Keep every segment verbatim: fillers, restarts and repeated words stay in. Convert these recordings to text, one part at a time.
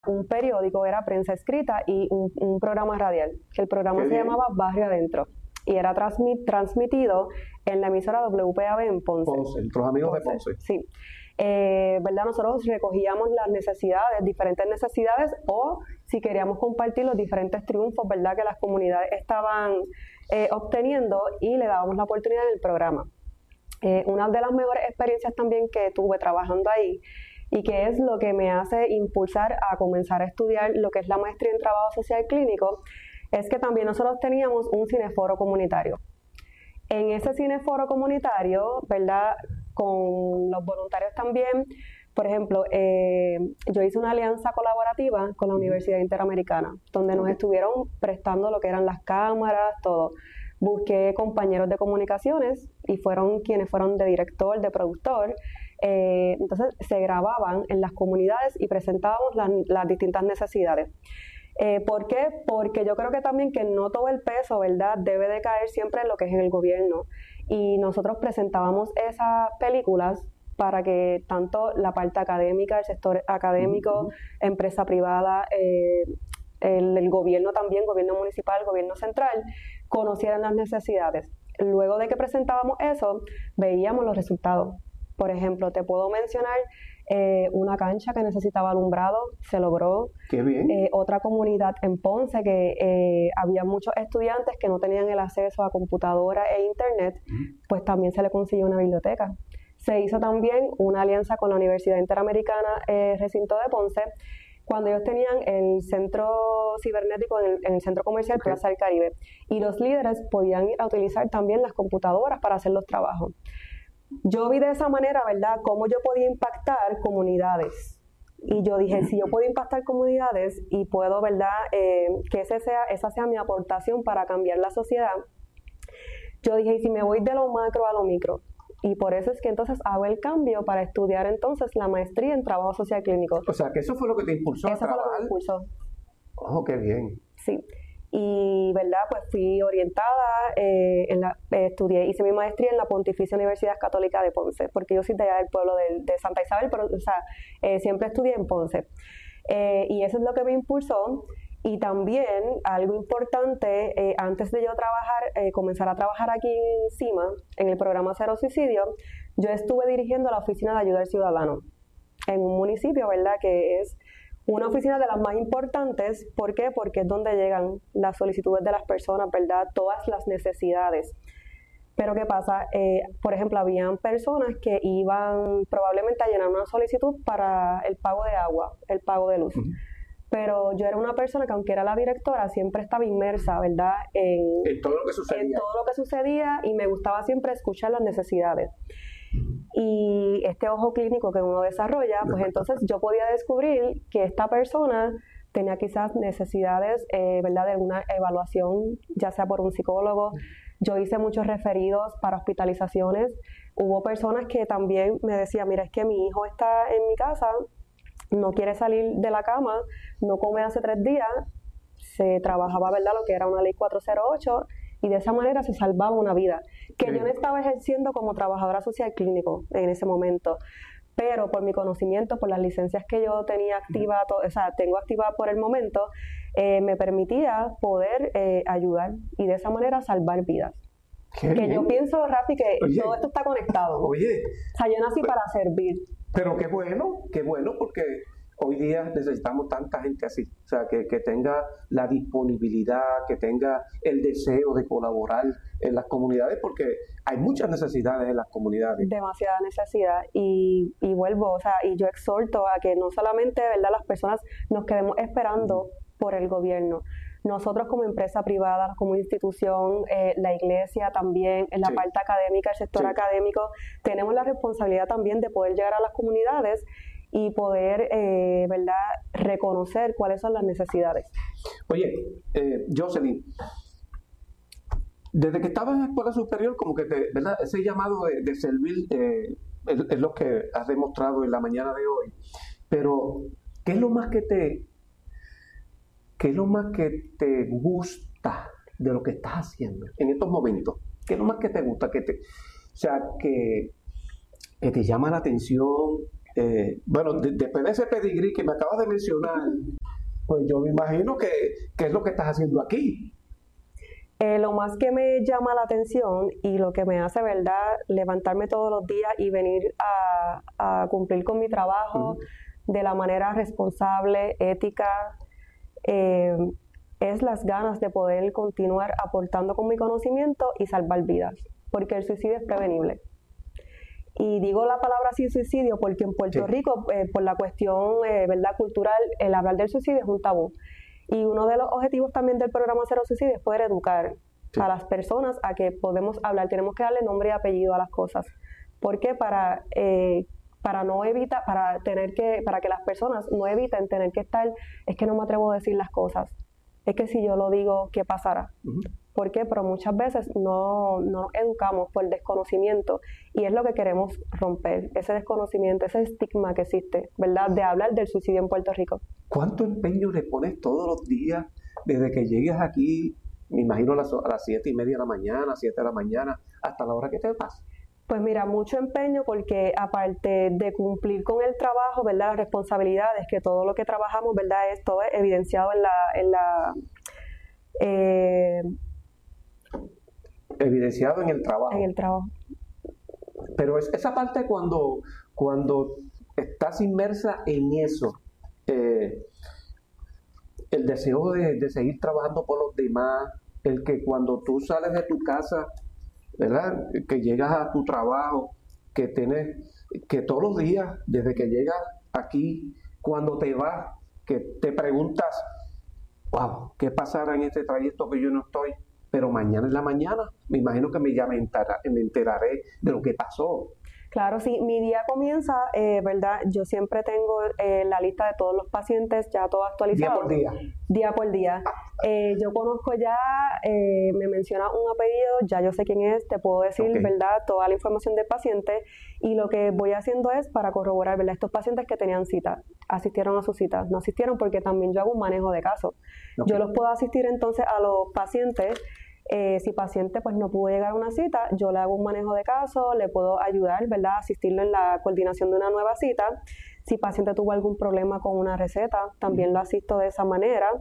un periódico, era prensa escrita y un, un programa radial, que el programa Qué se bien. llamaba Barrio Adentro y era transmi- transmitido en la emisora W P A B en Ponce. Ponce, nuestros amigos de Ponce. Sí. Eh, ¿verdad? Nosotros recogíamos las necesidades, diferentes necesidades, o si queríamos compartir los diferentes triunfos, ¿verdad?, que las comunidades estaban eh, obteniendo, y le dábamos la oportunidad en el programa. Eh, una de las mejores experiencias también que tuve trabajando ahí, y que es lo que me hace impulsar a comenzar a estudiar lo que es la maestría en trabajo social clínico, es que también nosotros teníamos un cineforo comunitario. En ese cineforo comunitario, ¿verdad?, con los voluntarios también, por ejemplo, eh, yo hice una alianza colaborativa con la Universidad Interamericana, donde nos estuvieron prestando lo que eran las cámaras, todo. Busqué compañeros de comunicaciones y fueron quienes fueron de director, de productor. Eh, entonces se grababan en las comunidades y presentábamos las, las distintas necesidades. Eh, ¿Por qué? Porque yo creo que también que no todo el peso, ¿verdad?, debe de caer siempre en lo que es en el gobierno. Y nosotros presentábamos esas películas para que tanto la parte académica, el sector académico, uh-huh. empresa privada, eh, el, el gobierno también, gobierno municipal, gobierno central, conocieran las necesidades. Luego de que presentábamos eso, veíamos los resultados. Por ejemplo, te puedo mencionar eh, una cancha que necesitaba alumbrado, se logró. Qué bien. Eh, otra comunidad en Ponce que eh, había muchos estudiantes que no tenían el acceso a computadora e internet, mm. pues también se le consiguió una biblioteca. Se hizo también una alianza con la Universidad Interamericana eh, Recinto de Ponce, cuando ellos tenían el centro cibernético en el, en el centro comercial okay. Plaza del Caribe, y los líderes podían ir a utilizar también las computadoras para hacer los trabajos. Yo vi de esa manera, ¿verdad?, cómo yo podía impactar comunidades. Y yo dije, si yo puedo impactar comunidades y puedo, ¿verdad?, eh, que ese sea, esa sea mi aportación para cambiar la sociedad, yo dije, y si me voy de lo macro a lo micro. Y por eso es que entonces hago el cambio para estudiar entonces la maestría en trabajo social clínico. O sea, que eso fue lo que te impulsó eso a trabajar. Eso fue lo que me impulsó. Oh, qué bien. Sí. Y, ¿verdad?, pues fui orientada, eh, en la, eh, estudié, hice mi maestría en la Pontificia Universidad Católica de Ponce, porque yo soy de allá del pueblo de, de Santa Isabel, pero, o sea, eh, siempre estudié en Ponce. Eh, y eso es lo que me impulsó. Y también, algo importante, eh, antes de yo trabajar, eh, comenzar a trabajar aquí encima, en el programa Cero Suicidio, yo estuve dirigiendo la Oficina de Ayuda al Ciudadano, en un municipio, ¿verdad?, que es una oficina de las más importantes. ¿Por qué? Porque es donde llegan las solicitudes de las personas, ¿verdad?, todas las necesidades. Pero ¿qué pasa? Eh, por ejemplo, habían personas que iban probablemente a llenar una solicitud para el pago de agua, el pago de luz. Uh-huh. Pero yo era una persona que, aunque era la directora, siempre estaba inmersa, ¿verdad?, en, en todo lo que sucedía. En todo lo que sucedía, y me gustaba siempre escuchar las necesidades. Y este ojo clínico que uno desarrolla, pues entonces yo podía descubrir que esta persona tenía quizás necesidades, eh, ¿verdad?, de una evaluación, ya sea por un psicólogo. Yo hice muchos referidos para hospitalizaciones. Hubo personas que también me decían, mira, es que mi hijo está en mi casa, no quiere salir de la cama, no come hace tres días. Se trabajaba, ¿verdad?, lo que era una ley cuatrocientos ocho, y de esa manera se salvaba una vida, que sí. Yo no estaba ejerciendo como trabajadora social clínico en ese momento, pero por mi conocimiento, por las licencias que yo tenía activa, to- o sea, tengo activa por el momento, eh, me permitía poder eh, ayudar y de esa manera salvar vidas. Qué que bien. Yo pienso, Rafi, que Oye, todo esto está conectado. Oye. O sea, yo nací pero, para servir. Pero qué bueno, qué bueno, porque hoy día necesitamos tanta gente así, o sea, que, que tenga la disponibilidad, que tenga el deseo de colaborar en las comunidades, porque hay muchas necesidades en las comunidades. Demasiada necesidad, y, y vuelvo, o sea, y yo exhorto a que no solamente, ¿verdad?, las personas nos quedemos esperando por el gobierno. Nosotros como empresa privada, como institución, eh, la iglesia también, en la sí. parte académica, el sector sí. académico, tenemos la responsabilidad también de poder llegar a las comunidades y poder, eh, ¿verdad?, reconocer cuáles son las necesidades. Oye, eh, Jocelyn, desde que estabas en la escuela superior, como que te, ¿verdad?, ese llamado de, de servir eh, es, es lo que has demostrado en la mañana de hoy. Pero, ¿qué es lo más que te, qué es lo más que te gusta de lo que estás haciendo en estos momentos? ¿Qué es lo más que te gusta? Que te, o sea, que, que te llama la atención, Eh, bueno, de, después de ese pedigrí que me acabas de mencionar, pues yo me imagino que, que es lo que estás haciendo aquí. Eh, lo más que me llama la atención y lo que me hace, ¿verdad?, levantarme todos los días y venir a, a cumplir con mi trabajo uh-huh. de la manera responsable, ética, eh, es las ganas de poder continuar aportando con mi conocimiento y salvar vidas, porque el suicidio es prevenible. Y digo la palabra así, suicidio, porque en Puerto sí. Rico, eh, por la cuestión eh, verdad cultural, el hablar del suicidio es un tabú. Y uno de los objetivos también del programa Cero Suicidio es poder educar sí. a las personas a que podemos hablar, tenemos que darle nombre y apellido a las cosas. ¿Por qué? Para, eh, para no evitar, para tener que, para que las personas no eviten tener que estar, es que no me atrevo a decir las cosas. Es que si yo lo digo, ¿qué pasará? Uh-huh. ¿Por qué? Pero muchas veces no, no nos educamos por el desconocimiento y es lo que queremos romper, ese desconocimiento, ese estigma que existe, ¿verdad?, de hablar del suicidio en Puerto Rico. ¿Cuánto empeño le pones todos los días desde que llegues aquí, me imagino a las, a las siete y media de la mañana, siete de la mañana, hasta la hora que te vas? Pues mira, mucho empeño porque aparte de cumplir con el trabajo, ¿verdad?, las responsabilidades, que todo lo que trabajamos, ¿verdad?, es todo evidenciado en la... En la eh, evidenciado en el trabajo. En el trabajo. Pero es, esa parte cuando, cuando estás inmersa en eso, eh, el deseo de, de seguir trabajando por los demás, el que cuando tú sales de tu casa, ¿verdad?, que llegas a tu trabajo, que tienes, que todos los días, desde que llegas aquí, cuando te vas, que te preguntas, wow, ¿qué pasará en este trayecto que yo no estoy? Pero mañana en la mañana, me imagino que me, ya me, enteraré, me enteraré de lo que pasó. Claro, sí, mi día comienza, eh, ¿verdad? Yo siempre tengo eh, la lista de todos los pacientes ya todo actualizado. Día por día. Día por día. Eh, yo conozco ya, eh, me menciona un apellido, ya yo sé quién es, te puedo decir, okay. ¿verdad?, toda la información del paciente y lo que voy haciendo es para corroborar, ¿verdad?, estos pacientes que tenían cita, asistieron a sus citas, no asistieron porque también yo hago un manejo de casos. Okay. Yo los puedo asistir entonces a los pacientes. Eh, si paciente pues no pudo llegar a una cita, yo le hago un manejo de caso, le puedo ayudar, ¿verdad?, asistirlo en la coordinación de una nueva cita. Si paciente tuvo algún problema con una receta, también lo asisto de esa manera.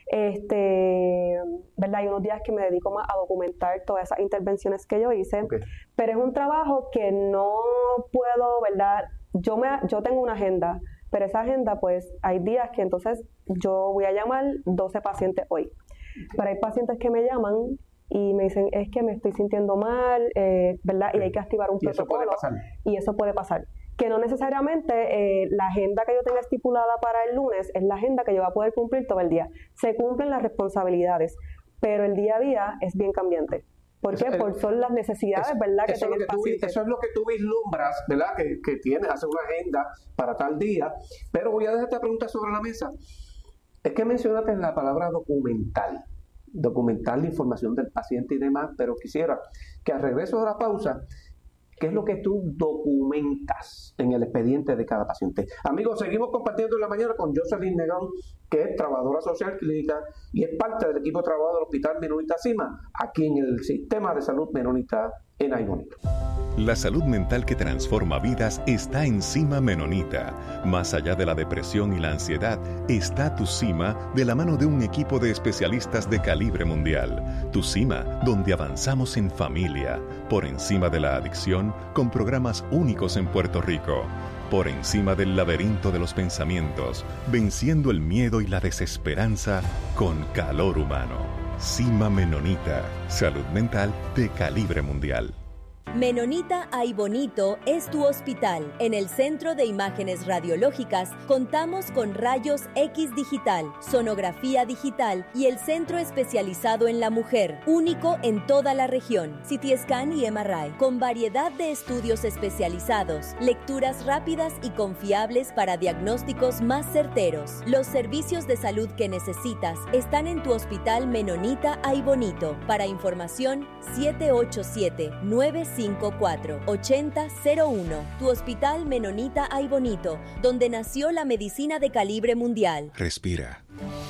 Este, ¿verdad? Hay unos días que me dedico más a documentar todas esas intervenciones que yo hice, okay. pero es un trabajo que no puedo, ¿verdad? Yo, me, yo tengo una agenda, pero esa agenda pues hay días que entonces yo voy a llamar doce pacientes hoy. Okay. Pero hay pacientes que me llaman y me dicen, es que me estoy sintiendo mal, eh, ¿verdad? Sí. Y hay que activar un ¿Y protocolo. Eso puede pasar? Y eso puede pasar. Que no necesariamente eh, la agenda que yo tenga estipulada para el lunes es la agenda que yo voy a poder cumplir todo el día. Se cumplen las responsabilidades, pero el día a día es bien cambiante. ¿Por qué? Eso, Porque son las necesidades, eso, ¿verdad? Que eso, tiene es lo que tú, eso es lo que tú vislumbras, ¿verdad? Que, que tienes, hacer una agenda para tal día. Pero voy a dejar esta pregunta sobre la mesa. Es que mencionaste la palabra documental. Documentar la información del paciente y demás, pero quisiera que al regreso de la pausa, ¿qué es lo que tú documentas en el expediente de cada paciente? Amigos, seguimos compartiendo en la mañana con Jocelyn Negón, que es trabajadora social clínica y es parte del equipo de trabajo del Hospital Menonita Cima, aquí en el Sistema de Salud Menonita en Aybonito. La salud mental que transforma vidas está en Cima Menonita. Más allá de la depresión y la ansiedad, está tu Cima de la mano de un equipo de especialistas de calibre mundial. Tu Cima, donde avanzamos en familia, por encima de la adicción, con programas únicos en Puerto Rico. Por encima del laberinto de los pensamientos, venciendo el miedo y la desesperanza con calor humano. Cima Menonita, salud mental de calibre mundial. Menonita Aybonito es tu hospital. En el Centro de Imágenes Radiológicas contamos con rayos X digital, sonografía digital y el centro especializado en la mujer, único en toda la región, C T Scan y M R I, con variedad de estudios especializados, lecturas rápidas y confiables para diagnósticos más certeros. Los servicios de salud que necesitas están en tu hospital Menonita Aybonito. Para información, siete ocho siete, nueve cinco cuatro, ocho cero cero uno. Tu hospital Menonita Aybonito, donde nació la medicina de calibre mundial. Respira.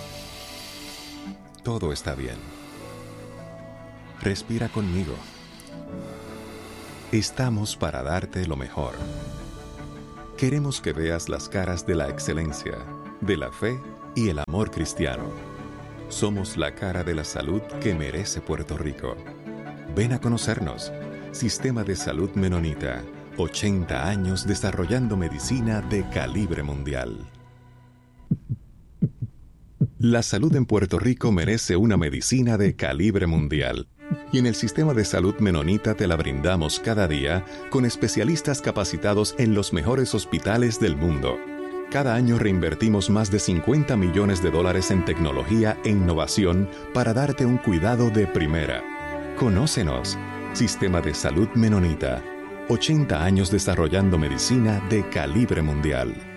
Todo está bien. Respira conmigo. Estamos para darte lo mejor. Queremos que veas las caras de la excelencia, de la fe y el amor cristiano. Somos la cara de la salud que merece Puerto Rico. Ven a conocernos. Sistema de Salud Menonita. ochenta años desarrollando medicina de calibre mundial. La salud en Puerto Rico merece una medicina de calibre mundial. Y en el Sistema de Salud Menonita te la brindamos cada día con especialistas capacitados en los mejores hospitales del mundo. Cada año reinvertimos más de cincuenta millones de dólares en tecnología e innovación para darte un cuidado de primera. Conócenos. Sistema de Salud Menonita. ochenta años desarrollando medicina de calibre mundial.